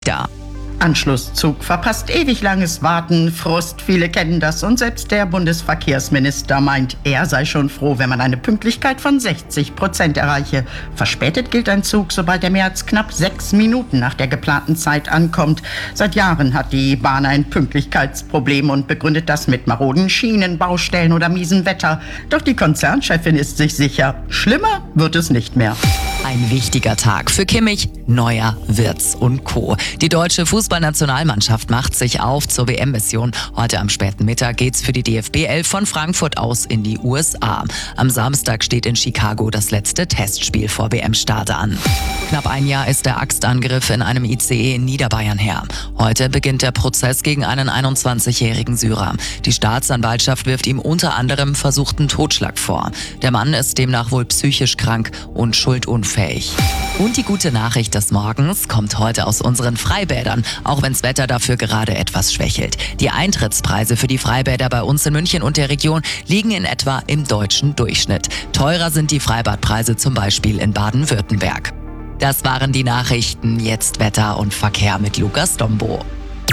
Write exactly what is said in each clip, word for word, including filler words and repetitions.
Da. Anschlusszug verpasst, ewig langes Warten, Frust, viele kennen das und selbst der Bundesverkehrsminister meint, er sei schon froh, wenn man eine Pünktlichkeit von sechzig Prozent erreiche. Verspätet gilt ein Zug, sobald er mehr als knapp sechs Minuten nach der geplanten Zeit ankommt. Seit Jahren hat die Bahn ein Pünktlichkeitsproblem und begründet das mit maroden Schienen, Baustellen oder miesem Wetter. Doch die Konzernchefin ist sich sicher, schlimmer wird es nicht mehr. Ein wichtiger Tag für Kimmich, Neuer, Wirtz und Co. Die deutsche Fußballnationalmannschaft macht sich auf zur W M-Mission. Heute am späten Mittag geht's für die D F B elf von Frankfurt aus in die U S A. Am Samstag steht in Chicago das letzte Testspiel vor W M-Start an. Knapp ein Jahr ist der Axtangriff in einem I C E in Niederbayern her. Heute beginnt der Prozess gegen einen einundzwanzigjährigen Syrer. Die Staatsanwaltschaft wirft ihm unter anderem versuchten Totschlag vor. Der Mann ist demnach wohl psychisch krank und schuldunfähig. Und die gute Nachricht des Morgens kommt heute aus unseren Freibädern, auch wenns Wetter dafür gerade etwas schwächelt. Die Eintrittspreise für die Freibäder bei uns in München und der Region liegen in etwa im deutschen Durchschnitt. Teurer sind die Freibadpreise zum Beispiel in Baden-Württemberg. Das waren die Nachrichten, jetzt Wetter und Verkehr mit Lukas Dombo.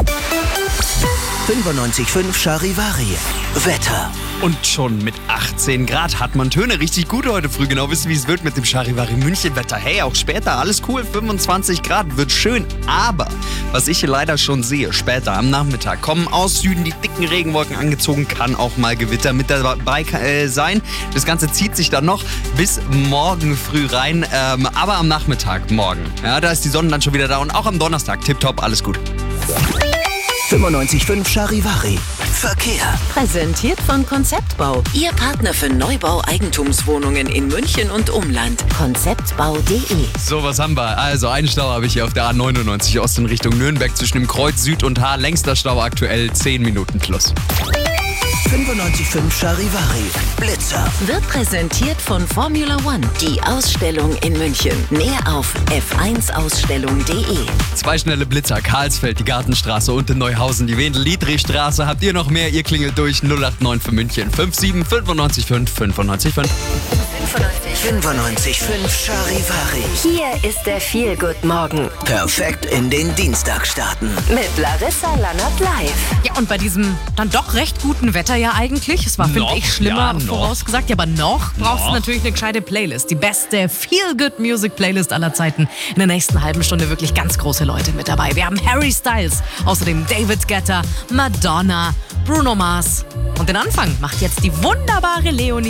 fünfundneunzig Komma fünf Charivari. Wetter. Und schon mit achtzehn Grad hat man Töne richtig gut heute früh. Genau wissen, wie es wird mit dem Charivari München Wetter. Hey, auch später, alles cool, fünfundzwanzig Grad, wird schön. Aber, was ich hier leider schon sehe, später am Nachmittag kommen aus Süden die dicken Regenwolken angezogen, kann auch mal Gewitter mit dabei äh, sein. Das Ganze zieht sich dann noch bis morgen früh rein, ähm, aber am Nachmittag, morgen, ja, da ist die Sonne dann schon wieder da und auch am Donnerstag, tipptopp, alles gut. fünfundneunzig Komma fünf Charivari. Verkehr. Präsentiert von Konzeptbau. Ihr Partner für Neubau-Eigentumswohnungen in München und Umland. konzeptbau punkt de. So, was haben wir? Also, einen Stau habe ich hier auf der A neunundneunzig Ost in Richtung Nürnberg zwischen dem Kreuz Süd und H. Längster Stau aktuell zehn Minuten plus. fünfundneunzig Komma fünf Charivari. Blitzer. Wird präsentiert von Formula One. Die Ausstellung in München. Mehr auf f eins ausstellung punkt de. Zwei schnelle Blitzer, Karlsfeld, die Gartenstraße und in Neuhausen, die Wendel-Liedrich-Straße. Habt ihr noch mehr? Ihr klingelt durch null acht neun für München. fünf sieben fünfundneunzig fünf fünfundneunzig fünf. fünfundneunzig Komma fünf Charivari. Hier ist der Feel-Good-Morgen Perfekt in den Dienstag starten. mit Larissa Lannert live. Ja, und bei diesem dann doch recht guten Wetter ja eigentlich, es war, finde Noch, ich, schlimmer ja, noch. vorausgesagt, ja, aber noch brauchst Noch. du natürlich eine gescheite Playlist. Die beste Feel-Good-Music-Playlist aller Zeiten. In der nächsten halben Stunde wirklich ganz große Leute mit dabei. Wir haben Harry Styles, außerdem David Guetta, Madonna, Bruno Mars. Und den Anfang macht jetzt die wunderbare Leonie.